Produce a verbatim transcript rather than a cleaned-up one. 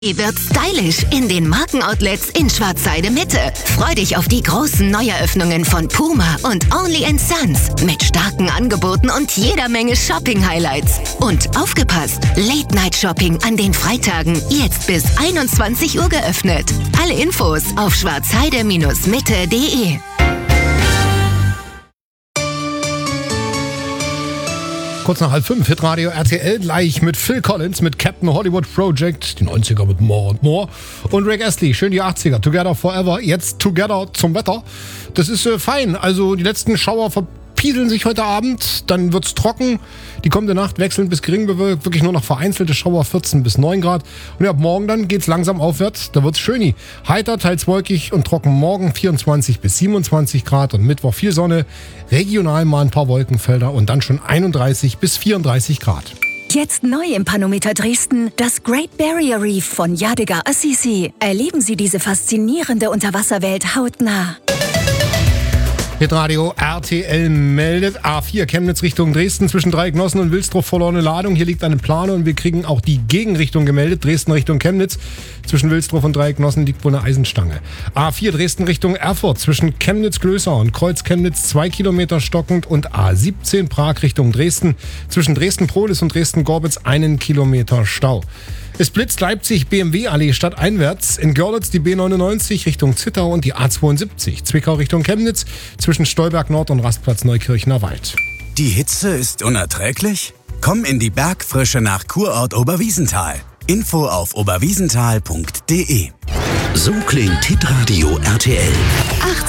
Wird stylisch in den Markenoutlets in Schwarzheide Mitte. Freu dich auf die großen Neueröffnungen von Puma und Only and Sons mit starken Angeboten und jeder Menge Shopping-Highlights. Und aufgepasst, Late-Night-Shopping an den Freitagen jetzt bis einundzwanzig Uhr geöffnet. Alle Infos auf schwarzheide Mitte punkt de. Kurz nach halb fünf, Hitradio R T L, gleich mit Phil Collins, mit Captain Hollywood Project, die neunziger mit More und More. Und Rick Astley, schön die achtziger, Together Forever, jetzt Together zum Wetter. Das ist äh, fein, also die letzten Schauer verpieseln sich heute Abend, dann wird's trocken. Die kommende Nacht wechselnd bis gering bewölkt, wirklich nur noch vereinzelte Schauer, vierzehn bis neun Grad. Und ja, ab morgen dann geht's langsam aufwärts, da wird's schöni. Heiter, teils wolkig und trocken morgen, vierundzwanzig bis siebenundzwanzig Grad und Mittwoch viel Sonne, regional mal ein paar Wolkenfelder und dann schon einunddreißig bis vierunddreißig Grad. Jetzt neu im Panometer Dresden, das Great Barrier Reef von Yadigar Assisi. Erleben Sie diese faszinierende Unterwasserwelt hautnah. Hitradio R T L meldet A vier Chemnitz Richtung Dresden zwischen Dreiecknossen und Wilsdruff verlorene Ladung. Hier liegt eine Plane und wir kriegen auch die Gegenrichtung gemeldet. Dresden Richtung Chemnitz. Zwischen Wilsdruff und Dreiecknossen liegt wohl eine Eisenstange. A vier Dresden Richtung Erfurt zwischen Chemnitz-Glösau und Kreuz-Chemnitz zwei Kilometer stockend und A siebzehn Prag Richtung Dresden zwischen Dresden-Prohlis und Dresden-Gorbitz einen Kilometer Stau. Es blitzt Leipzig B M W-Allee stadteinwärts. In Görlitz die B neunundneunzig Richtung Zittau und die A zweiundsiebzig. Zwickau Richtung Chemnitz zwischen Stolberg Nord und Rastplatz Neukirchner Wald. Die Hitze ist unerträglich? Komm in die Bergfrische nach Kurort Oberwiesenthal. Info auf oberwiesenthal punkt de. So klingt Hitradio R T L. achtzehn